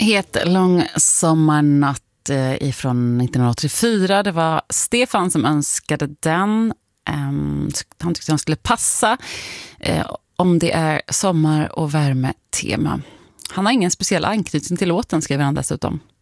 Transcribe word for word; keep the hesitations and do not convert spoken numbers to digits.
Het lång sommarnatt ifrån nittonhundraåttiofyra. Det var Stefan som önskade den. Han tyckte den skulle passa om det är sommar- och värmetema. Han har ingen speciell anknytning till låten, skriver han dessutom.